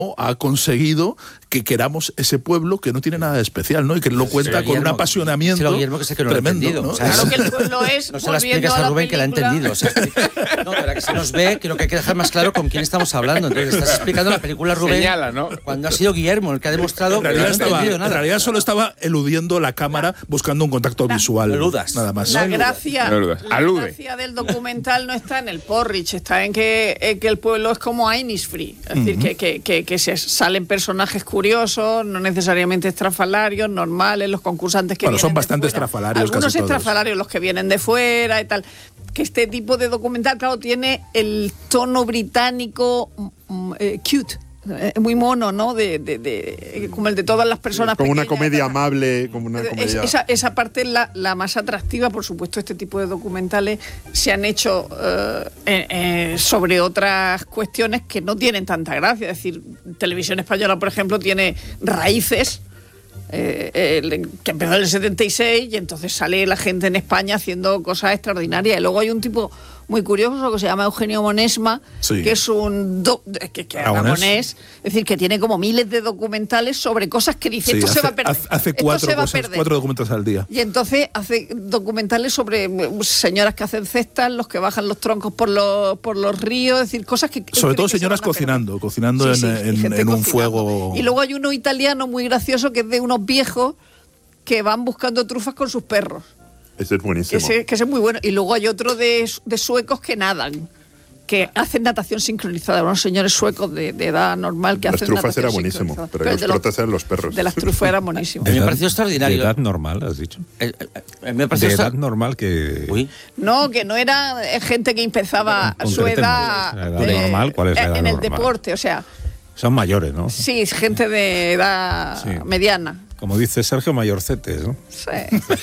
ha conseguido que queramos ese pueblo que no tiene nada de especial, ¿no? Y que lo cuenta con un apasionamiento Guillermo, que sé que no tremendo, lo ha entendido. ¿no? O sea, claro que el pueblo es, no se la explicas a Rubén que la ha entendido. O sea, no, pero que se nos ve que lo que hay que dejar más claro con quién estamos hablando. Entonces estás explicando la película, Rubén, señala, ¿no? cuando ha sido Guillermo el que ha demostrado que no ha entendido nada. En realidad solo estaba eludiendo la cámara buscando un contacto visual. Eludas. Nada más. La gracia Alude. del documental no está en el porridge, está en que el pueblo es como Innisfree. Es decir, que se salen personajes curiosos, no necesariamente estrafalarios, normales, los concursantes que vienen son bastante de fuera. estrafalarios. Algunos casi todos. estrafalarios, los que vienen de fuera y tal. Que este tipo de documental, claro, tiene el tono británico cute. Muy mono, ¿no? Como el de todas las personas como pequeñas, una comedia tal. amable, como una comedia... Esa parte es la más atractiva. Por supuesto, este tipo de documentales se han hecho sobre otras cuestiones que no tienen tanta gracia. Es decir, Televisión Española, por ejemplo, tiene Raíces, que empezó en el 76, y entonces sale la gente en España haciendo cosas extraordinarias. Y luego hay un tipo muy curioso que se llama Eugenio Monesma, sí, que es un aragonés, es decir, que tiene como miles de documentales sobre cosas que dice, Sí, esto se va a perder. Hace cuatro documentales al día. Y entonces hace documentales sobre señoras que hacen cestas, los que bajan los troncos por los ríos, es decir, cosas que... Sobre todo señoras cocinando en un fuego... Y luego hay uno italiano muy gracioso que es de unos viejos que van buscando trufas con sus perros. Ese es buenísimo. Ese es muy bueno. Y luego hay otro de suecos que nadan, que hacen natación sincronizada. Unos señores suecos de edad normal que hacen natación sincronizada. Las trufas era buenísimo, pero los trotas eran los perros. De las trufas eran buenísimos. Me ha parecido extraordinario. De edad normal, has dicho. Me ha parecido de edad normal que... Uy. No, que no era gente que empezaba a su edad... ¿La edad normal? ¿Cuál es la edad en el normal? deporte, o sea... Son mayores, ¿no? Sí, gente de edad mediana. Como dice Sergio, mayorcetes, ¿no? Sí.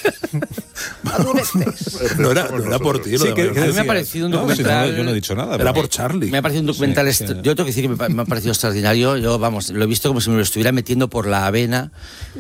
Madureces. No era por ti. Sí, a mí me ha parecido un documental... yo no he dicho nada. Era por Charlie. Me ha parecido un documental... Sí. Yo tengo que decir que me ha parecido extraordinario. Yo, vamos, lo he visto como si me lo estuviera metiendo por la avena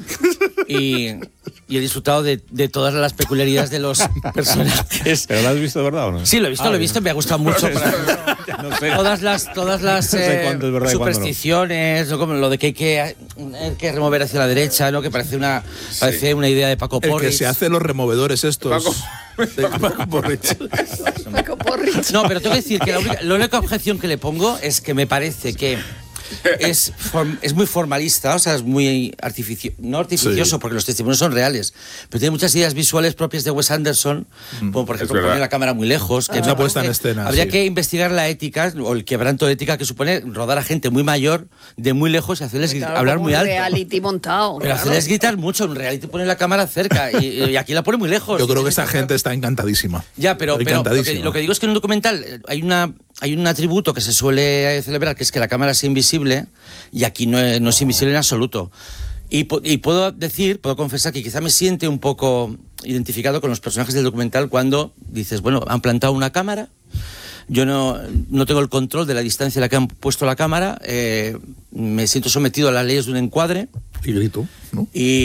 y he disfrutado de todas las peculiaridades de los personajes. ¿Pero lo has visto de verdad o no? Sí, lo he visto, me ha gustado mucho. No sé. Todas las No sé cuándo es verdad y cuándo no. supersticiones, ¿no? Como lo de que hay que remover hacia la derecha, ¿no? Que parece una idea de Paco El Porridge. que se hace los removedores estos. Paco Porridge. Paco Porridge. No, pero tengo que decir que la única objeción que le pongo es que me parece que es muy formalista, o sea, es muy no artificioso, Sí. porque los testimonios son reales, pero tiene muchas ideas visuales propias de Wes Anderson, como por ejemplo poner la cámara muy lejos, que Una puesta en escena. habría sí. que investigar la ética o el quebranto de ética que supone rodar a gente muy mayor de muy lejos y hacerles hablar muy alto. Reality montado. Pero hacerles gritar mucho, en realidad pone la cámara cerca y aquí la pone muy lejos. Yo creo que esta gente está encantadísima. Ya, pero Encantadísima. lo que digo es que en un documental hay un atributo que se suele celebrar, que es que la cámara sea invisible, y aquí no es invisible en absoluto. Y puedo confesar que quizá me siente un poco identificado con los personajes del documental cuando dices, bueno, han plantado una cámara, yo no tengo el control de la distancia en la que han puesto la cámara, me siento sometido a las leyes de un encuadre. Y grito, ¿no?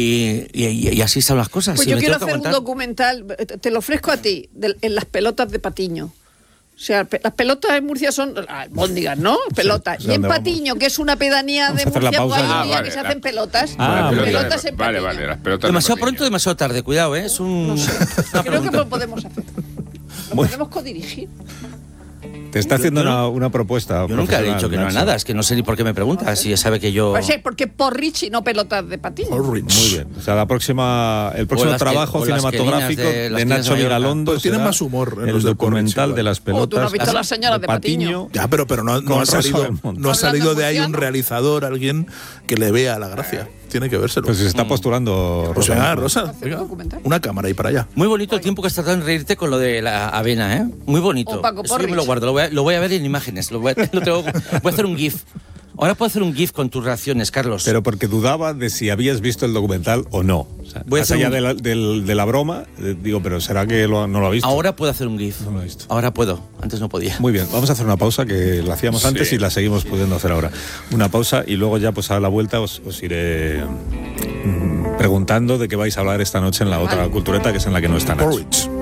Y así están las cosas. Pues y yo me quiero tengo que hacer un aguantar. documental, te lo ofrezco a ti, en las pelotas de Patiño. O sea, las pelotas en Murcia son albóndigas, ¿no? Pelotas. Sí, y en ¿dónde Patiño, que es una pedanía de Vamos a hacer la Murcia, pues pausa. hay un día que se hacen pelotas. vale. Pelotas en Vale, Patiño. las pelotas. Demasiado de pronto, Patiño. demasiado tarde, cuidado, ¿eh? Es un... No sé. una Creo que pregunta. lo podemos hacer. Lo podemos codirigir. Te está haciendo una propuesta. Yo nunca he dicho que no a Nacho. nada, es que no sé ni por qué me preguntas, si ya sabe que yo... Pues sí, porque Porridge y no pelotas de Patiño. Porridge. Muy bien. O sea, el próximo las trabajo que- o las cinematográfico queninas de- las de queninas Nacho de Mallorca. Vigalondo Pues tienen será más humor en el los de documental Porridge, de las pelotas. tú no has visto las señoras de Patiño. Ya, pero no Con ha salido, Rosa del Monte. no ha salido Hablando de ahí un murciano. realizador, alguien que le vea la gracia. Tiene que vérselo. Pues se está postulando Pues Rosa. venga, Rosa, Hacer venga, un documental. una cámara y para allá. Muy bonito el tiempo que has tardado en reírte con lo de la avena, ¿eh? Muy bonito. O Paco Eso yo me lo Porridge. guardo, lo voy a ver en imágenes. Voy a hacer un GIF. Ahora puedo hacer un GIF con tus reacciones, Carlos. Pero porque dudaba de si habías visto el documental o no. O sea, Voy a más hacer allá un- de la broma, digo, pero ¿será que no lo ha visto? Ahora puedo hacer un GIF. No lo he visto. Ahora puedo. Antes no podía. Muy bien, vamos a hacer una pausa que la hacíamos antes y la seguimos pudiendo hacer ahora. Una pausa y luego ya pues a la vuelta os iré preguntando de qué vais a hablar esta noche en la otra cultureta, que es en la que no está Nacho. Porridge.